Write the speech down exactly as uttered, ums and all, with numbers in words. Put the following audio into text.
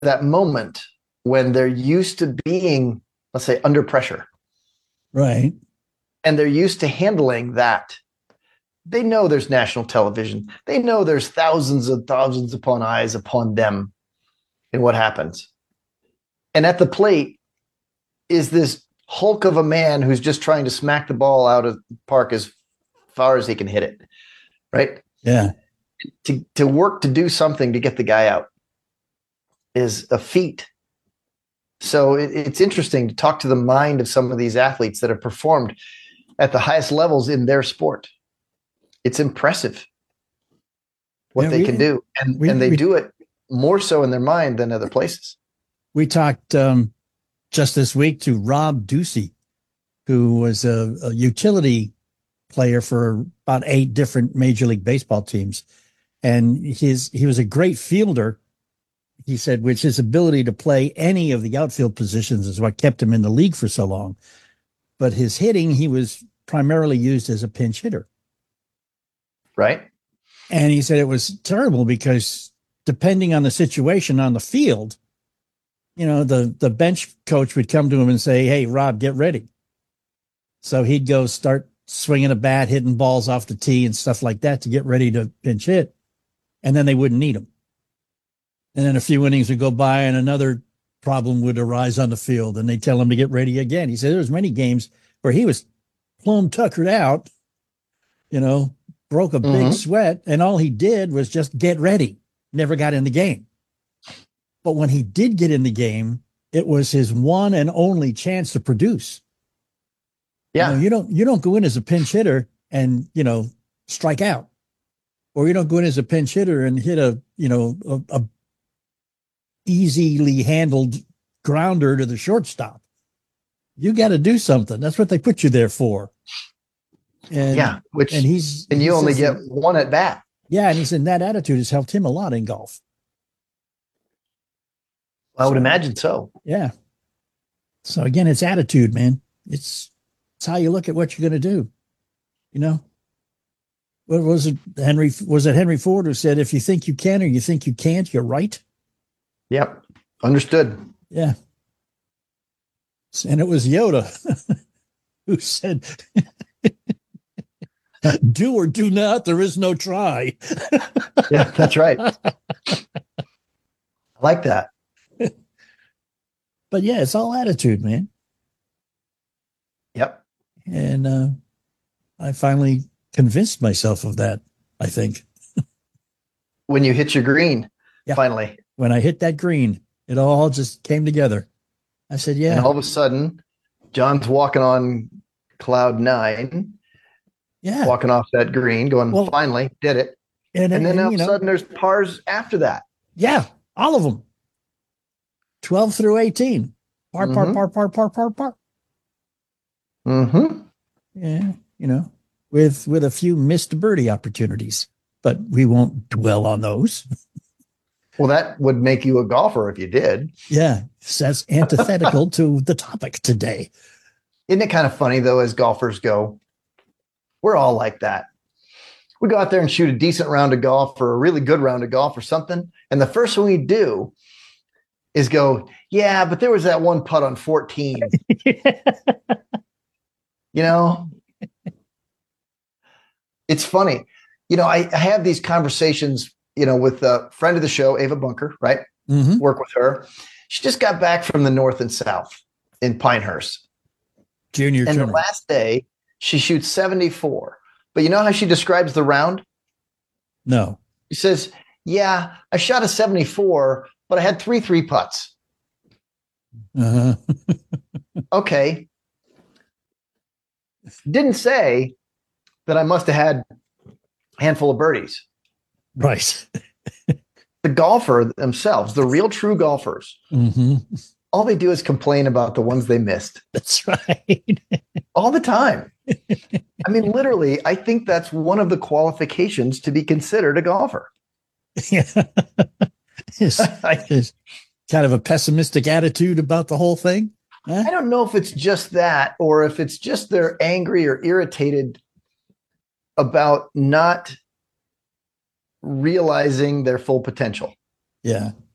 that moment when they're used to being, let's say, under pressure. Right. And they're used to handling that. They know there's national television. They know there's thousands and thousands upon eyes upon them and what happens. And at the plate is this hulk of a man who's just trying to smack the ball out of the park as far as he can hit it. Right? Yeah. To, to work to do something to get the guy out is a feat. So it, it's interesting to talk to the mind of some of these athletes that have performed at the highest levels in their sport. It's impressive what yeah, they we, can do. And, we, and they we, do it more so in their mind than other places. We talked um, just this week to Rob Ducey, who was a, a utility player for about eight different Major League Baseball teams. And his he was a great fielder, he said, which his ability to play any of the outfield positions is what kept him in the league for so long. But his hitting, he was primarily used as a pinch hitter. Right. And he said it was terrible because depending on the situation on the field, you know, the, the bench coach would come to him and say, hey, Rob, get ready. So he'd go start swinging a bat, hitting balls off the tee and stuff like that to get ready to pinch hit. And then they wouldn't need him. And then a few innings would go by and another problem would arise on the field and they'd tell him to get ready again. He said there was many games where he was plumb tuckered out, you know, broke a big mm-hmm. sweat, and all he did was just get ready. Never got in the game. But when he did get in the game, it was his one and only chance to produce. Yeah. You know, you don't you don't go in as a pinch hitter and, you know, strike out. Or you don't go in as a pinch hitter and hit a, you know, a, a easily handled grounder to the shortstop. You got to do something. That's what they put you there for. And, yeah, which and he's and you he only get that, one at bat. Yeah, and he said that attitude has helped him a lot in golf. I would so, imagine so. Yeah. So again, it's attitude, man. It's it's how you look at what you're going to do. You know, what was it? Henry was it Henry Ford who said, "If you think you can or you think you can't, you're right." Yep, understood. Yeah. And it was Yoda who said, do or do not, there is no try. Yeah, that's right. I like that. But yeah, it's all attitude, man. Yep. And uh, I finally convinced myself of that, I think. When you hit your green, yeah. Finally. When I hit that green, it all just came together. I said, yeah. And all of a sudden, John's walking on cloud nine. Yeah. Walking off that green, going, well, finally, did it. And, and then and, all of a know, sudden there's pars after that. Yeah, all of them. twelve through eighteen. Par, mm-hmm. par, par, par, par, par, par. Mm-hmm. Yeah, you know, with with a few missed birdie opportunities, but we won't dwell on those. Well, that would make you a golfer if you did. Yeah, that's antithetical to the topic today. Isn't it kind of funny, though, as golfers go? We're all like that. We go out there and shoot a decent round of golf or a really good round of golf or something. And the first thing we do is go, yeah, but there was that one putt on fourteen. You know, it's funny. You know, I, I have these conversations, you know, with a friend of the show, Ava Bunker, right? Mm-hmm. Work with her. She just got back from the North and South in Pinehurst. Junior And tournament. The last day, she shoots seventy-four. But you know how she describes the round? No. She says, yeah, I shot a seventy-four, but I had three three putts. Uh-huh. Okay. Didn't say that I must have had a handful of birdies. Right. The golfer themselves, the real true golfers, mm-hmm. all they do is complain about the ones they missed. That's right. All the time. I mean, literally, I think that's one of the qualifications to be considered a golfer. Yeah. It's, it's kind of a pessimistic attitude about the whole thing. Huh? I don't know if it's just that or if it's just they're angry or irritated about not realizing their full potential. Yeah.